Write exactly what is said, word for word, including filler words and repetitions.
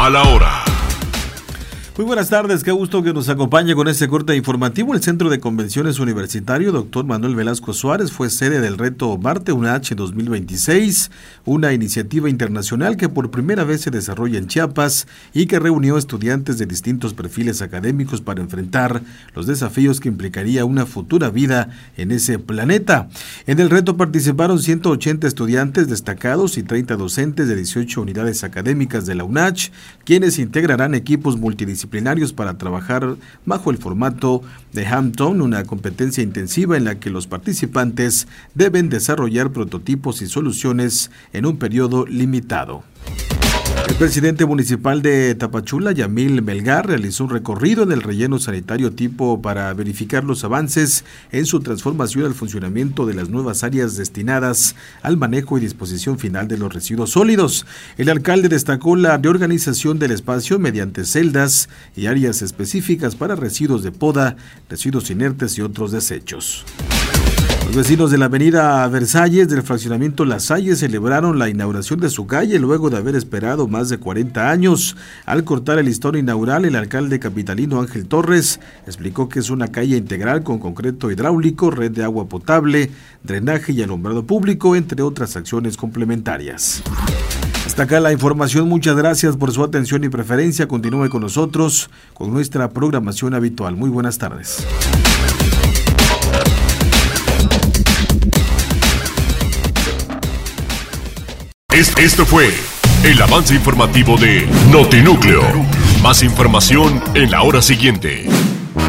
a la hora. Muy buenas tardes, qué gusto que nos acompañe con este corte informativo. El Centro de Convenciones Universitario doctor Manuel Velasco Suárez fue sede del reto Marte U N A C H dos mil veintiséis, una iniciativa internacional que por primera vez se desarrolla en Chiapas y que reunió estudiantes de distintos perfiles académicos para enfrentar los desafíos que implicaría una futura vida en ese planeta. En el reto participaron ciento ochenta estudiantes destacados y treinta docentes de dieciocho unidades académicas de la U N A C H, quienes integrarán equipos multidisciplinarios para trabajar bajo el formato de Hampton, una competencia intensiva en la que los participantes deben desarrollar prototipos y soluciones en un periodo limitado. El presidente municipal de Tapachula, Yamil Melgar, realizó un recorrido en el relleno sanitario tipo para verificar los avances en su transformación al funcionamiento de las nuevas áreas destinadas al manejo y disposición final de los residuos sólidos. El alcalde destacó la reorganización del espacio mediante celdas y áreas específicas para residuos de poda, residuos inertes y otros desechos. Los vecinos de la avenida Versalles del fraccionamiento La Salle celebraron la inauguración de su calle luego de haber esperado más de cuarenta años. Al cortar el listón inaugural, el alcalde capitalino Ángel Torres explicó que es una calle integral con concreto hidráulico, red de agua potable, drenaje y alumbrado público, entre otras acciones complementarias. Hasta acá la información, muchas gracias por su atención y preferencia. Continúe con nosotros con nuestra programación habitual. Muy buenas tardes. Esto fue el avance informativo de Notinúcleo. Más información en la hora siguiente.